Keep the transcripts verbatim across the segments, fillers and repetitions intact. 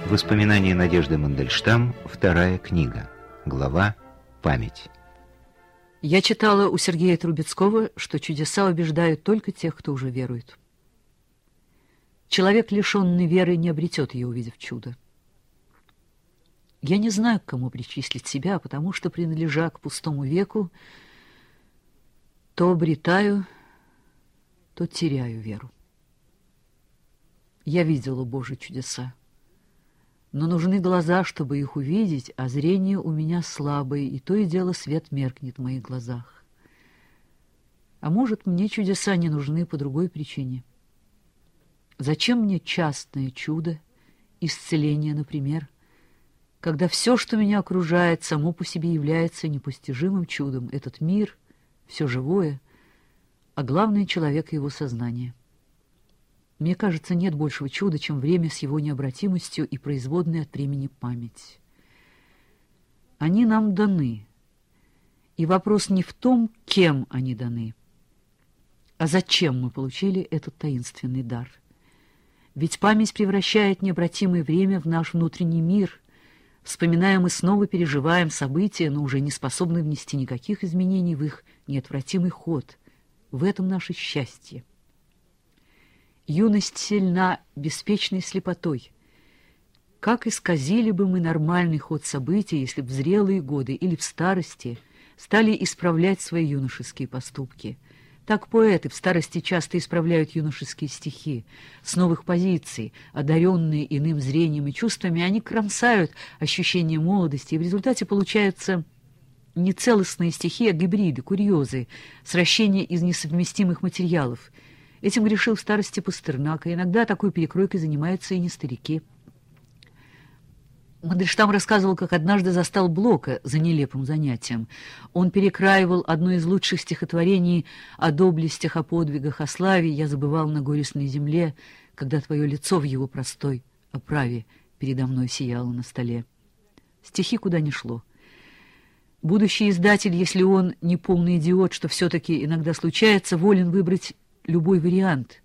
Воспоминания Надежды Мандельштам, вторая книга, глава «Память». Я читала у Сергея Трубецкого, что чудеса убеждают только тех, кто уже верует. Человек, лишенный веры, не обретет ее, увидев чудо. Я не знаю, к кому причислить себя, потому что, принадлежа к пустому веку, то обретаю, то теряю веру. Я видела Божьи чудеса, но нужны глаза, чтобы их увидеть, а зрение у меня слабое, и то и дело свет меркнет в моих глазах. А может, мне чудеса не нужны по другой причине. Зачем мне частное чудо, исцеление, например, когда все, что меня окружает, само по себе является непостижимым чудом, этот мир, все живое, а главное — человек и его сознание. Мне кажется, нет большего чуда, чем время с его необратимостью и производной от времени память. Они нам даны, и вопрос не в том, кем они даны, а зачем мы получили этот таинственный дар. Ведь память превращает необратимое время в наш внутренний мир. Вспоминаем и снова переживаем события, но уже не способны внести никаких изменений в их неотвратимый ход. В этом наше счастье. Юность сильна беспечной слепотой. Как исказили бы мы нормальный ход событий, если б в зрелые годы или в старости стали исправлять свои юношеские поступки. Так поэты в старости часто исправляют юношеские стихи. С новых позиций, одаренные иным зрением и чувствами, они кромсают ощущение молодости, и в результате получаются не целостные стихи, а гибриды, курьезы, сращения из несовместимых материалов. Этим грешил в старости Пастернак, и иногда такой перекройкой занимаются и не старики. Мандельштам рассказывал, как однажды застал Блока за нелепым занятием. Он перекраивал одно из лучших стихотворений о доблестях, о подвигах, о славе «Я забывал на горестной земле, когда твое лицо в его простой оправе передо мной сияло на столе». Стихи куда ни шло. Будущий издатель, если он не полный идиот, что все-таки иногда случается, волен выбрать любой вариант.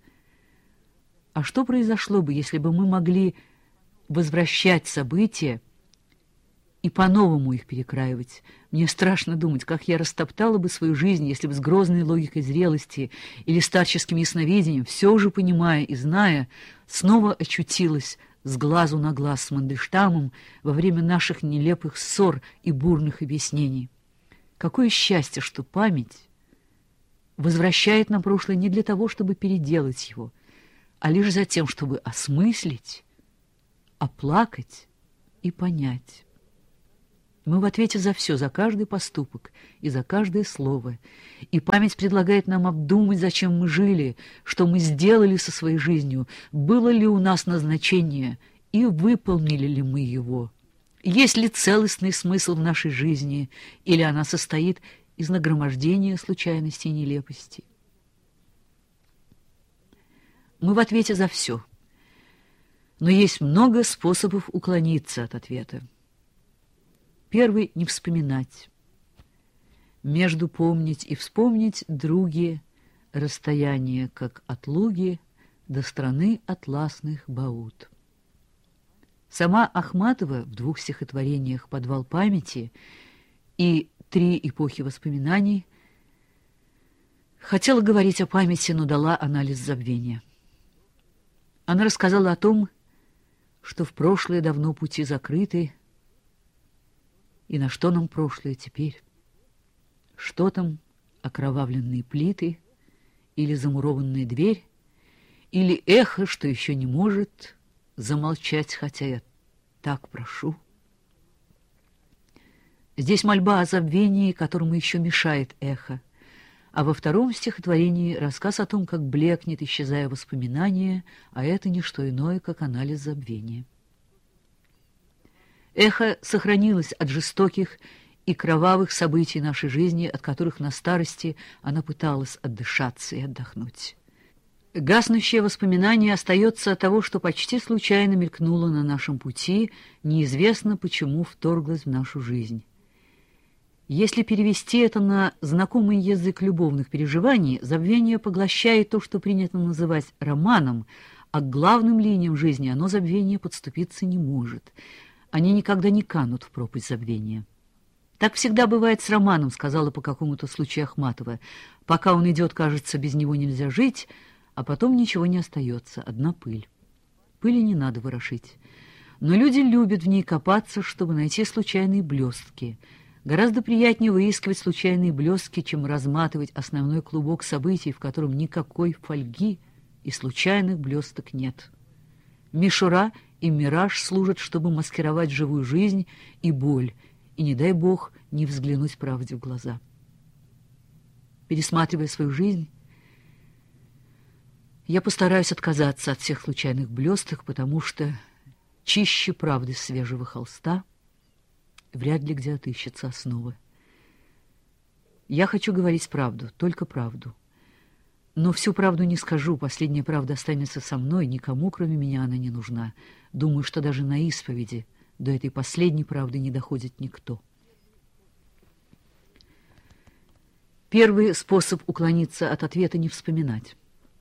А что произошло бы, если бы мы могли возвращать события и по-новому их перекраивать? Мне страшно думать, как я растоптала бы свою жизнь, если бы с грозной логикой зрелости или старческим ясновидением, все же понимая и зная, снова очутилась с глазу на глаз с Мандельштамом во время наших нелепых ссор и бурных объяснений. Какое счастье, что память возвращает нам прошлое не для того, чтобы переделать его, а лишь за тем, чтобы осмыслить, оплакать и понять. Мы в ответе за все, за каждый поступок и за каждое слово. И память предлагает нам обдумать, зачем мы жили, что мы сделали со своей жизнью, было ли у нас назначение и выполнили ли мы его. Есть ли целостный смысл в нашей жизни, или она состоит из нагромождения случайностей и нелепостей. Мы в ответе за все. Но есть много способов уклониться от ответа. Первый — не вспоминать. Между помнить и вспомнить другие расстояния, как от Луги до страны атласных Бауд. Сама Ахматова в двух стихотворениях «Подвал памяти» и «Три эпохи воспоминаний» хотела говорить о памяти, но дала анализ забвения. Она рассказала о том, что в прошлое давно пути закрыты, и на что нам прошлое теперь? Что там окровавленные плиты, или замурованная дверь, или эхо, что еще не может замолчать, хотя я так прошу? Здесь мольба о забвении, которому еще мешает эхо, а во втором стихотворении рассказ о том, как блекнет, исчезая воспоминания, а это не что иное, как анализ забвения. Эхо сохранилось от жестоких и кровавых событий нашей жизни, от которых на старости она пыталась отдышаться и отдохнуть. Гаснущее воспоминание остается от того, что почти случайно мелькнуло на нашем пути, неизвестно почему вторглось в нашу жизнь. Если перевести это на знакомый язык любовных переживаний, забвение поглощает то, что принято называть романом, а к главным линиям жизни оно забвение подступиться не может. Они никогда не канут в пропасть забвения. «Так всегда бывает с романом», — сказала по какому-то случаю Ахматова. «Пока он идет, кажется, без него нельзя жить, а потом ничего не остается, одна пыль. Пыли не надо ворошить. Но люди любят в ней копаться, чтобы найти случайные блестки. Гораздо приятнее выискивать случайные блестки, чем разматывать основной клубок событий, в котором никакой фольги и случайных блесток нет. Мишура и мираж служат, чтобы маскировать живую жизнь и боль, и, не дай бог, не взглянуть правде в глаза. Пересматривая свою жизнь, я постараюсь отказаться от всех случайных блесток, потому что чище правды свежего холста вряд ли где отыщется основа. Я хочу говорить правду, только правду. Но всю правду не скажу, последняя правда останется со мной, никому, кроме меня, она не нужна. Думаю, что даже на исповеди до этой последней правды не доходит никто. Первый способ уклониться от ответа — не вспоминать.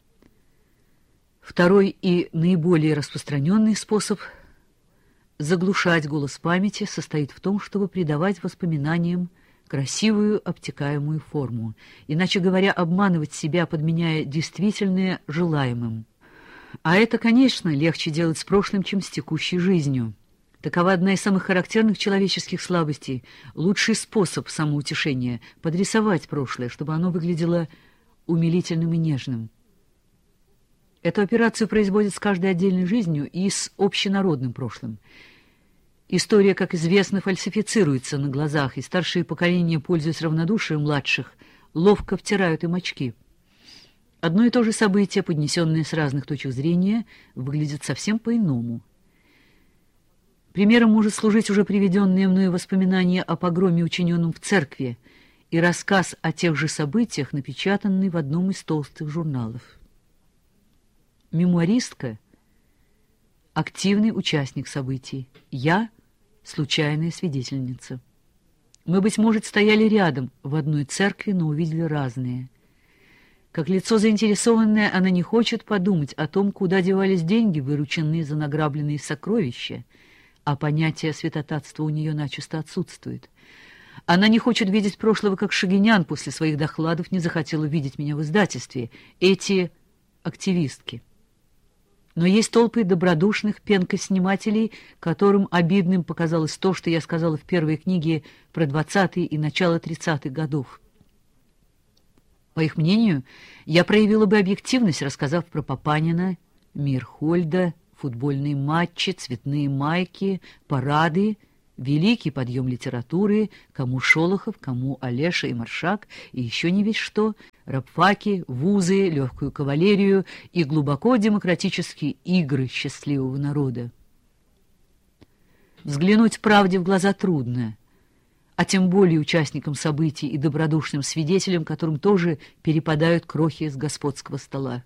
Второй и наиболее распространенный способ заглушать голос памяти состоит в том, чтобы придавать воспоминаниям красивую обтекаемую форму, иначе говоря, обманывать себя, подменяя действительное желаемым. А это, конечно, легче делать с прошлым, чем с текущей жизнью. Такова одна из самых характерных человеческих слабостей. Лучший способ самоутешения — подрисовать прошлое, чтобы оно выглядело умилительным и нежным. Эту операцию производят с каждой отдельной жизнью и с общенародным прошлым. История, как известно, фальсифицируется на глазах, и старшие поколения, пользуясь равнодушием младших, ловко втирают им очки. Одно и то же событие, поднесенное с разных точек зрения, выглядит совсем по-иному. Примером может служить уже приведенное мною воспоминание о погроме, учиненном в церкви, и рассказ о тех же событиях, напечатанный в одном из толстых журналов. Мемуаристка — активный участник событий. Я — случайная свидетельница. Мы, быть может, стояли рядом в одной церкви, но увидели разные. Как лицо заинтересованное, она не хочет подумать о том, куда девались деньги, вырученные за награбленные сокровища, а понятие святотатства у нее начисто отсутствует. Она не хочет видеть прошлого, как Шагинян после своих докладов не захотела видеть меня в издательстве. Эти активистки. Но есть толпы добродушных пенкоснимателей, которым обидным показалось то, что я сказала в первой книге про двадцатые и начало тридцатых годов. По их мнению, я проявила бы объективность, рассказав про Папанина, Мирхольда, футбольные матчи, цветные майки, парады, великий подъем литературы, кому Шолохов, кому Олеша и Маршак, и еще не весь что, рабфаки, вузы, легкую кавалерию и глубоко демократические игры счастливого народа. Взглянуть правде в глаза трудно, а тем более участникам событий и добродушным свидетелям, которым тоже перепадают крохи с господского стола.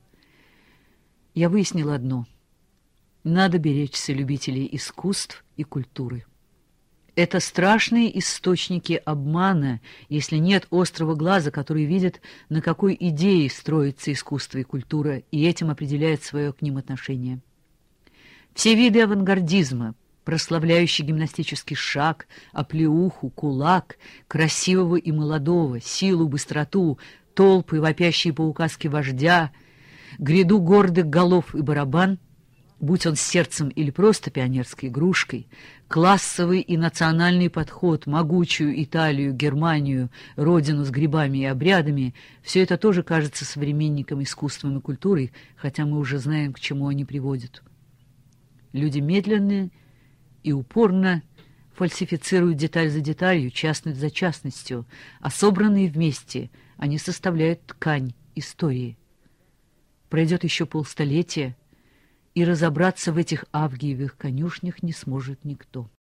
Я выяснила одно: надо беречься любителей искусств и культуры. Это страшные источники обмана, если нет острого глаза, который видит, на какой идее строится искусство и культура, и этим определяет свое к ним отношение. Все виды авангардизма, прославляющий гимнастический шаг, оплеуху, кулак, красивого и молодого, силу, быстроту, толпы, вопящие по указке вождя, гряду гордых голов и барабан, будь он сердцем или просто пионерской игрушкой, классовый и национальный подход, могучую Италию, Германию, родину с грибами и обрядами — все это тоже кажется современникам искусством и культурой, хотя мы уже знаем, к чему они приводят. Люди медленные и упорно фальсифицируют деталь за деталью, частность за частностью, а собранные вместе они составляют ткань истории. Пройдет еще полстолетия, и разобраться в этих авгиевых конюшнях не сможет никто.